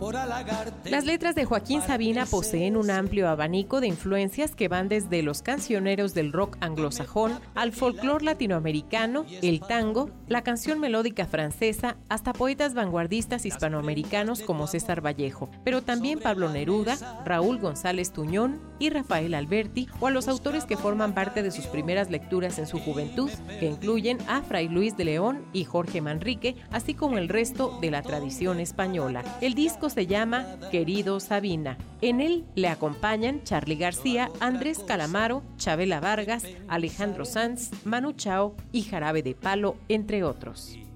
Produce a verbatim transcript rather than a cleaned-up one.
Las letras de Joaquín Sabina poseen un amplio abanico de influencias que van desde los cancioneros del rock anglosajón al folclore latinoamericano, el tango, la canción melódica francesa, hasta poetas vanguardistas hispanoamericanos como César Vallejo, pero también Pablo Neruda, Raúl González Tuñón y Rafael Alberti, o a los autores que forman parte de sus primeras lecturas en su juventud, que incluyen a Fray Luis de León y Jorge Manrique, así como el resto de la tradición española. El disco se llama Querido Sabina. En él le acompañan Charly García, Andrés Calamaro, Chabela Vargas, Alejandro Sanz, Manu Chao y Jarabe de Palo, entre otros.